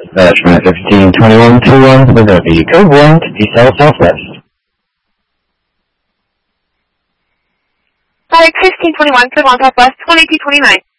Management 152121 with the code 1 to South Southwest. Sorry, 1521, code 1 Southwest, 2229.